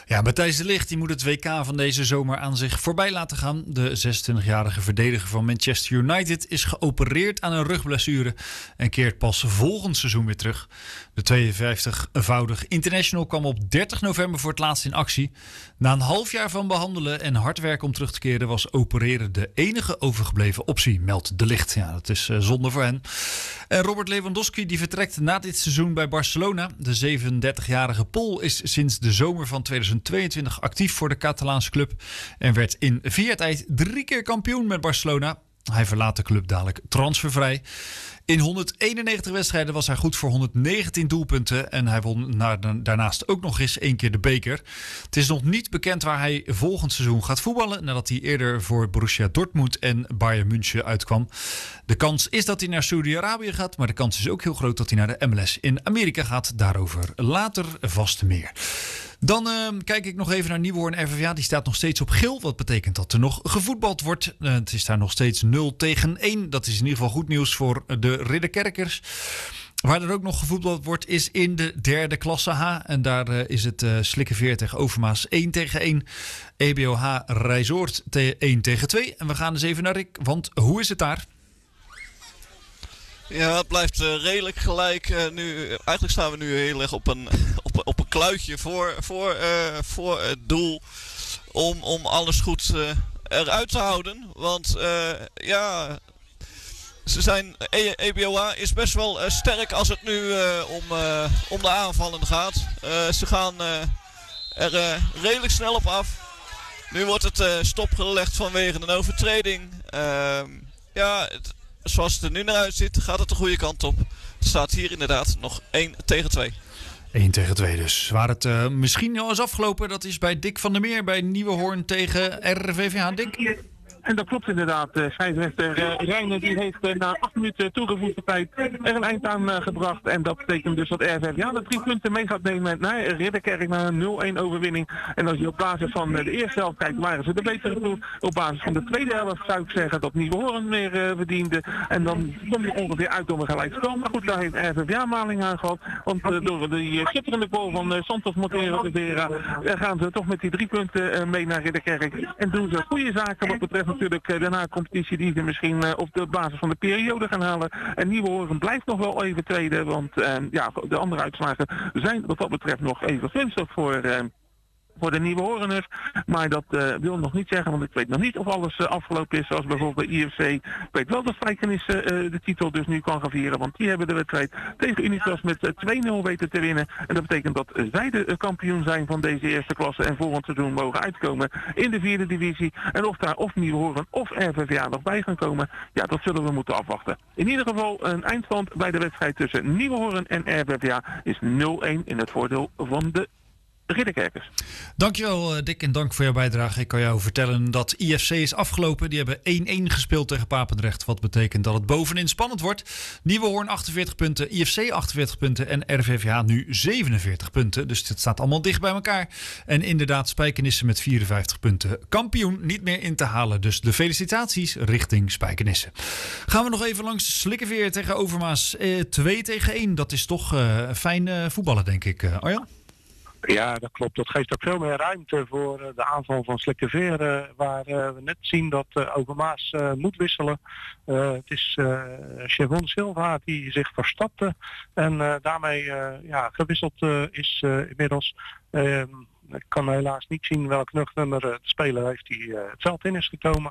Ja, Matthijs de Ligt die moet het WK van deze zomer aan zich voorbij laten gaan. De 26-jarige verdediger van Manchester United is geopereerd aan een rugblessure en keert pas volgend seizoen weer terug. De 52-voudig international kwam op 30 november voor het laatst in actie. Na een half jaar van behandelen en hard werken om terug te keren was opereren de enige overgebleven optie, meldt de Ligt. Ja, dat is zonde voor hen. En Robert Lewandowski die vertrekt na dit seizoen bij Barcelona. De 37-jarige Pool is sinds de zomer van 2022 actief voor de Catalaanse club en werd in 4 jaar tijd 3 keer kampioen met Barcelona. Hij verlaat de club dadelijk transfervrij. In 191 wedstrijden was hij goed voor 119 doelpunten en hij won daarnaast ook nog eens 1 keer de beker. Het is nog niet bekend waar hij volgend seizoen gaat voetballen, nadat hij eerder voor Borussia Dortmund en Bayern München uitkwam. De kans is dat hij naar Saudi-Arabië gaat, maar de kans is ook heel groot dat hij naar de MLS in Amerika gaat. Daarover later vast meer. Dan kijk ik nog even naar Nieuwenhoorn RVVA. Die staat nog steeds op geel. Wat betekent dat er nog gevoetbald wordt. Het is daar nog steeds 0-1. Dat is in ieder geval goed nieuws voor de Ridderkerkers. Waar er ook nog gevoetbald wordt is in de derde klasse H. En daar is het Slikkeveer tegen Overmaas 1-1. EBOH Rijsoord 1-2. En we gaan eens even naar Rick. Want hoe is het daar? Ja, het blijft redelijk gelijk. Eigenlijk staan we nu heel erg op een kluitje voor het doel om alles goed eruit te houden. Want EBOA is best wel sterk als het nu om de aanvallen gaat. Ze gaan er redelijk snel op af. Nu wordt het stopgelegd vanwege een overtreding. Zoals het er nu naar uitziet, gaat het de goede kant op. Het staat hier inderdaad nog 1-2. 1-2 dus. Waar het misschien al is afgelopen, dat is bij Dick van der Meer bij Nieuwenhoorn tegen RVVH. Dick? En dat klopt inderdaad. Scheidsrechter Reijnen die heeft na 8 minuten toegevoegde tijd er een eind aan gebracht. En dat betekent dus dat RVVH de 3 punten mee gaat nemen naar Ridderkerk, naar een 0-1 overwinning. En als je op basis van de eerste helft kijkt, waren ze de betere ploeg. Op basis van de tweede helft zou ik zeggen dat Nieuwenhoorn meer verdiende. En dan kom je ongeveer uit om een gelijkspel. Maar goed, daar heeft RVVH maling aan gehad. Want door de schitterende goal van Santos Montero de Vera gaan ze toch met die 3 punten mee naar Ridderkerk. En doen ze goede zaken wat betreft natuurlijk daarna competitie die ze misschien op de basis van de periode gaan halen. En Nieuwenhoorn blijft nog wel even tweede, want de andere uitslagen zijn wat dat betreft nog even gunstig voor de Nieuwenhoorners. Maar dat wil nog niet zeggen, want ik weet nog niet of alles afgelopen is. Zoals bijvoorbeeld bij IFC. Ik weet wel dat Spijkenissen de titel dus nu kan gaan vieren. Want die hebben de wedstrijd tegen Unitas met 2-0 weten te winnen. En dat betekent dat zij de kampioen zijn van deze eerste klasse. En volgend seizoen mogen uitkomen in de 4e divisie. En of daar of Nieuwenhoorn of RVVA nog bij gaan komen, ja, dat zullen we moeten afwachten. In ieder geval een eindstand bij de wedstrijd tussen Nieuwenhoorn en RVVA is 0-1 in het voordeel van de Ridderkerkers. Dankjewel Dick en dank voor jouw bijdrage. Ik kan jou vertellen dat IFC is afgelopen. Die hebben 1-1 gespeeld tegen Papendrecht. Wat betekent dat het bovenin spannend wordt. Nieuwenhoorn 48 punten, IFC 48 punten en RVVH nu 47 punten. Dus het staat allemaal dicht bij elkaar. En inderdaad Spijkenissen met 54 punten. Kampioen niet meer in te halen. Dus de felicitaties richting Spijkenissen. Gaan we nog even langs Slikkeveer tegen Overmaas 2-1. Dat is toch fijn voetballen denk ik. Arjan? Ja, dat klopt. Dat geeft ook veel meer ruimte voor de aanval van Slikkeveer, waar we net zien dat Overmaas moet wisselen. Het is Chevon Silva die zich verstapte en daarmee gewisseld is inmiddels. Ik kan helaas niet zien welk nummer de speler heeft die het veld in is gekomen.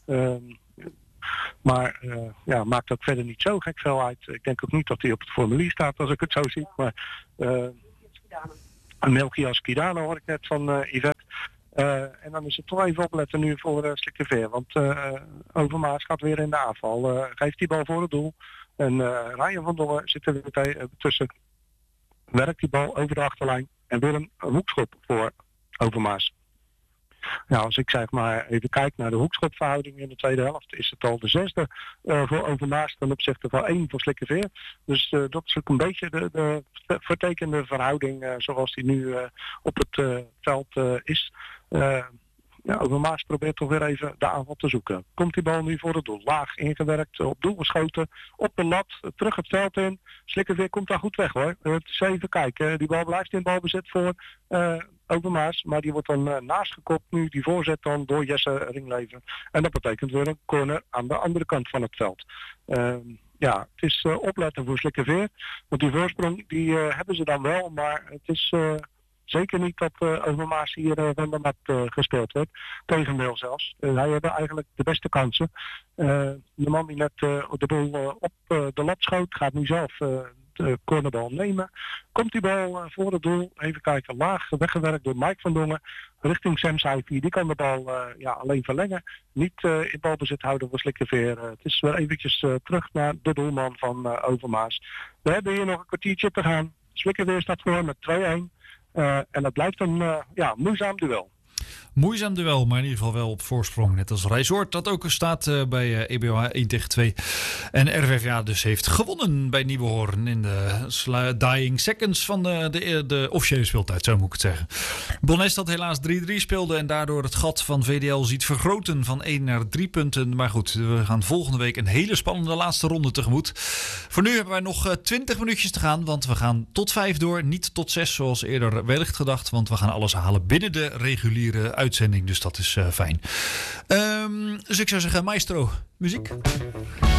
Maar maakt ook verder niet zo gek veel uit. Ik denk ook niet dat hij op het formulier staat als ik het zo zie. Maar Melchias Kidano hoor ik net van Yvette. En dan is het toch even opletten nu voor Slikkeveer. Want Overmaas gaat weer in de aanval. Geeft die bal voor het doel. En Ryan van Dongen zit er weer tussen. Werkt die bal over de achterlijn. En wil een hoekschop voor Overmaas. Nou, als ik zeg maar even kijk naar de hoekschopverhouding in de tweede helft, is het al de 6e voor Overmaas ten opzichte van 1 voor Slikkeveer. Dus dat is ook een beetje de vertekende verhouding zoals die nu op het veld is. Overmaas probeert toch weer even de aanval te zoeken. Komt die bal nu voor het doel? Laag ingewerkt, op doel geschoten, op de lat, terug het veld in. Slikkeveer komt daar goed weg hoor. Het is even kijken. Die bal blijft in balbezit voor Overmaas, maar die wordt dan naast gekopt nu, die voorzet dan door Jesse Ringleven. En dat betekent weer een corner aan de andere kant van het veld. Het is opletten voor Slikkerveer, want die voorsprong die hebben ze dan wel, maar het is zeker niet dat Overmaas hier van de mat gespeeld wordt. Tegendeel zelfs. Hij hebben eigenlijk de beste kansen. De man die net de bal op de lat schoot, gaat nu zelf de cornerbal nemen. Komt die bal voor het doel. Even kijken, laag weggewerkt door Mike van Dongen. Richting Sam Saifi. Die kan de bal alleen verlengen. Niet in balbezit houden voor Slikkerveer. Het is weer eventjes terug naar de doelman van Overmaas. We hebben hier nog een kwartiertje te gaan. Slikkerveer staat voor met 2-1. En dat blijft een moeizaam duel. Moeizaam duel, maar in ieder geval wel op voorsprong. Net als Rijsoord, dat ook staat bij EBOH 1-2. En RVVA dus heeft gewonnen bij Nieuwehoorn in de dying seconds van de officiële speeltijd, zo moet ik het zeggen. Bonnes dat helaas 3-3 speelde en daardoor het gat van VDL ziet vergroten van 1 naar 3 punten. Maar goed, we gaan volgende week een hele spannende laatste ronde tegemoet. Voor nu hebben wij nog 20 minuutjes te gaan, want we gaan tot 5 door. Niet tot 6 zoals eerder wellicht gedacht, want we gaan alles halen binnen de reguliere uitzending. Dus dat is fijn. Dus ik zou zeggen, maestro, muziek.